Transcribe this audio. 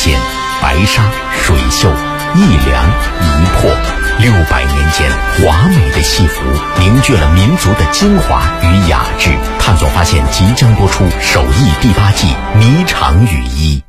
间，白纱、水袖、一凉一破，600年间华美的戏服凝聚了民族的精华与雅致。探索发现即将播出首义第8季《霓裳羽衣》。